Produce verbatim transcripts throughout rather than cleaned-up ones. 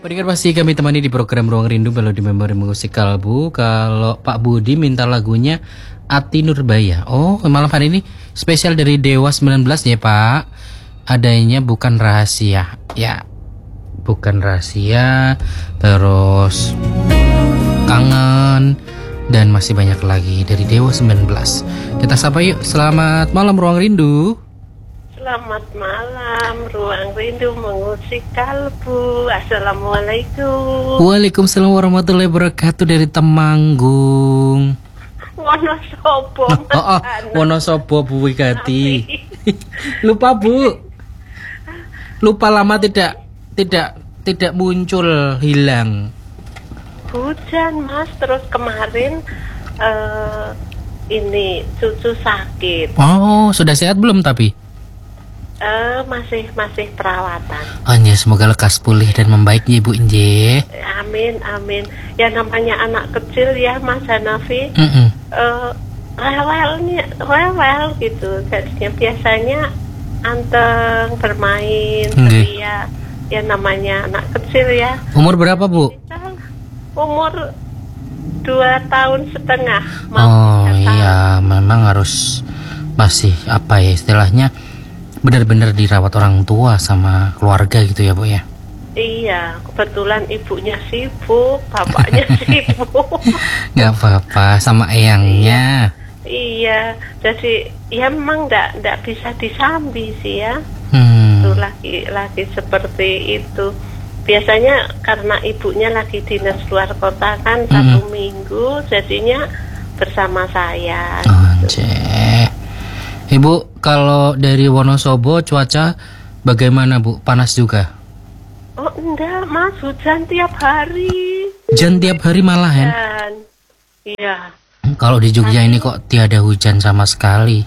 Pendengar pasti kami temani di program Ruang Rindu Melodi Memori Musik Kalbu. Kalau Pak Budi minta lagunya Ati Nurbaya. Oh, malam hari ini spesial dari Dewa sembilan belas ya Pak. Adanya bukan rahasia. Ya, bukan rahasia. Terus kangen dan masih banyak lagi dari Dewa sembilan belas. Kita sapa yuk. Selamat malam Ruang Rindu. Selamat malam, Ruang Rindu Mengusik Kalbu. Assalamualaikum. Waalaikumsalam warahmatullahi wabarakatuh dari Temanggung. Wonosobo. Oh, oh, Wonosobo Bu Wigati. Lupa Bu. Lupa lama tidak tidak tidak muncul, hilang. Hujan Mas, terus kemarin uh, ini cucu sakit. Oh, sudah sehat belum tapi? Uh, masih masih perawatan. Oh ya, semoga lekas pulih dan membaik ya Bu Inje. Amin amin. Ya namanya anak kecil ya Mas Hanafi. Mm -mm. Uh, rewelnya rewel gitu. Jadinya biasanya anteng bermain, ceria. Ya namanya anak kecil ya. Umur berapa Bu? Umur dua tahun setengah. Oh iya, memang harus masih apa ya istilahnya, benar-benar dirawat orang tua sama keluarga gitu ya Bu ya. Iya, kebetulan ibunya sibuk, bapaknya sibuk. Gak apa-apa, sama eyangnya. Iya, iya. Jadi ya memang ndak ndak bisa disambi sih ya. Hmm. Itu lagi lagi seperti itu. Biasanya karena ibunya lagi dinas luar kota kan, hmm. satu minggu, jadinya bersama saya. Oh, gitu. Ibu, kalau dari Wonosobo cuaca bagaimana Bu? Panas juga? Oh enggak Mas, hujan tiap hari. Hujan tiap hari malah ya? Iya. Kalau di Jogja hari ini kok tiada hujan sama sekali.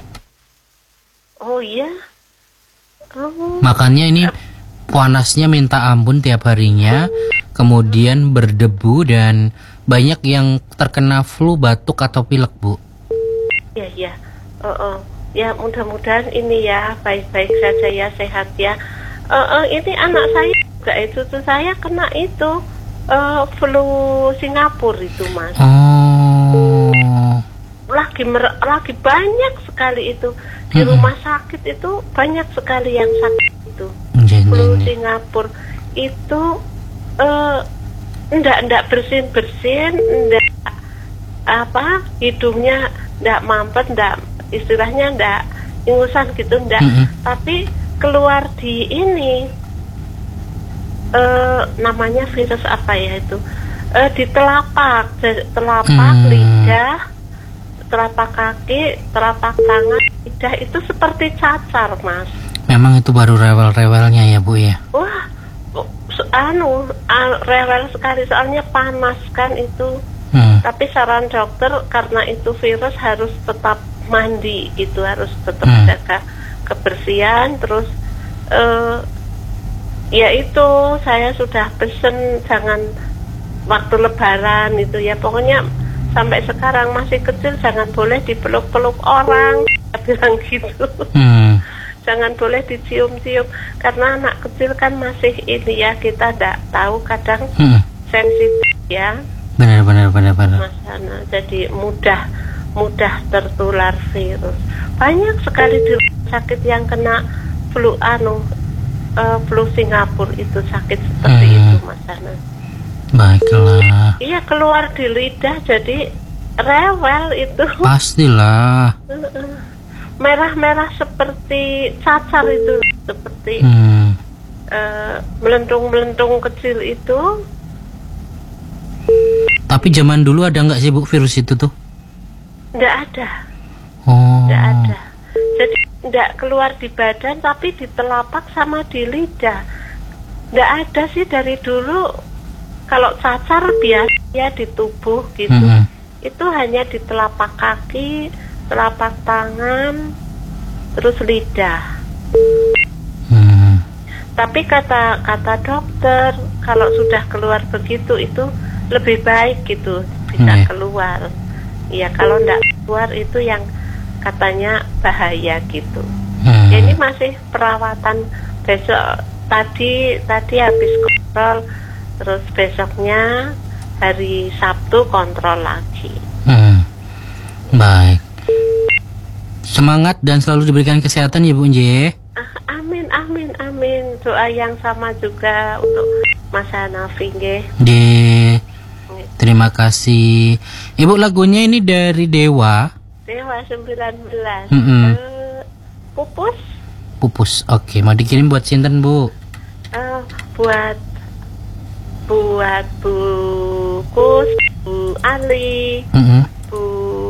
Oh iya? Oh. Makanya ini panasnya minta ampun tiap harinya. Kemudian berdebu dan banyak yang terkena flu, batuk atau pilek Bu. Iya, iya. Oh, oh. Ya mudah-mudahan ini ya baik-baik saja ya, sehat ya. Uh, uh, ini anak saya juga itu tuh saya kena itu uh, flu Singapura itu Mas. Oh. Lagi mer- lagi banyak sekali itu di hmm. rumah sakit itu banyak sekali yang sakit itu. Jadi. Flu Singapura itu uh, ndak ndak bersin bersin, ndak apa hidungnya ndak mampet, ndak istilahnya ndak ingusan gitu ndak, mm-hmm. tapi keluar di ini uh, namanya virus apa ya itu uh, di telapak telapak mm. lidah, telapak kaki, telapak tangan, lidah itu seperti cacar Mas. Memang itu baru rewel-rewelnya ya Bu ya. Wah, anu rewel sekali soalnya panas kan itu. Mm. Tapi saran dokter karena itu virus harus tetap mandi gitu, harus tetap hmm. jaga kebersihan. Terus uh, ya itu saya sudah pesen jangan waktu lebaran itu ya, pokoknya sampai sekarang masih kecil jangan boleh dipeluk-peluk orang, saya bilang gitu. hmm. Jangan boleh dicium-cium karena anak kecil kan masih ini ya, kita tidak tahu kadang hmm. sensitif ya. Benar-benar benar-benar. Mas, jadi mudah mudah tertular virus. Banyak sekali di rumah sakit yang kena flu anu uh, flu Singapura itu sakit seperti hmm. itu Mas Ana. Baiklah. Iya, keluar di lidah jadi rewel itu. Pastilah. Merah-merah seperti cacar itu, seperti hmm. uh, melentung-melentung kecil itu. Tapi zaman dulu ada nggak sih Bu virus itu tuh? Nggak ada. Oh. Nggak ada. Jadi nggak keluar di badan tapi di telapak sama di lidah. Nggak ada sih dari dulu. Kalau cacar biasa ya di tubuh gitu. Mm-hmm. Itu hanya di telapak kaki, telapak tangan, terus lidah. Mm-hmm. Tapi kata kata dokter kalau sudah keluar begitu itu lebih baik gitu bisa mm-hmm. keluar. Ya kalau enggak keluar itu yang katanya bahaya gitu. Hmm. Ya, ini masih perawatan besok. Tadi tadi habis kontrol Terus besoknya hari Sabtu kontrol lagi. Hmm. Baik. Semangat dan selalu diberikan kesehatan ya Bu Nje. Ah, amin, amin, amin. Doa yang sama juga untuk Mas Hanafi nggih. Nggih. Terima kasih. Ibu, lagunya ini dari Dewa. Dewa sembilan belas. Mm-mm. Eh, Pupus. Pupus. Oke, mau dikirim buat sinten, Bu? Eh, buat buat Bu Kus, Bu Ali, Mm-mm. Bu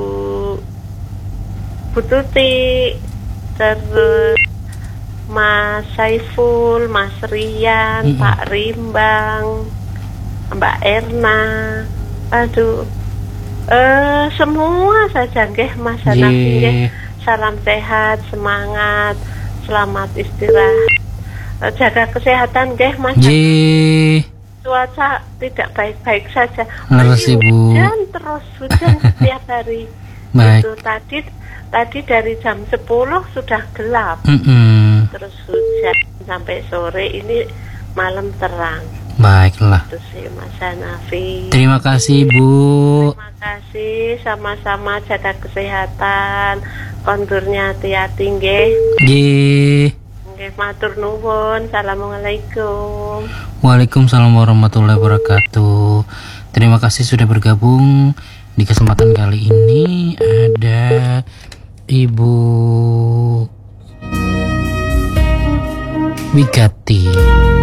Bu Tuti, terus Mas Saiful, Mas Rian, Mm-mm. Pak Rimbang, Mbak Erna. Aduh, eh semua saja nggih Mas Hanafi nggih. Ye. Salam sehat, semangat, selamat istirahat. Eh, jaga kesehatan nggih Mas. Ye. Cuaca tidak baik-baik saja. Ngerti, Bu. Hujan terus, hujan setiap hari. Baik. Itu tadi tadi dari jam sepuluh sudah gelap. Mm-mm. Terus hujan sampai sore, ini malam terang. Baiklah. Itu sih Mas Hanafi. Terima kasih, Bu. Terima kasih, sama-sama jaga kesehatan. Kondurnya hati-hati nggih. Ye. Nggih, matur nuwun. Assalamualaikum. Waalaikumsalam warahmatullahi wabarakatuh. Terima kasih sudah bergabung. Di kesempatan kali ini ada Ibu Wigati.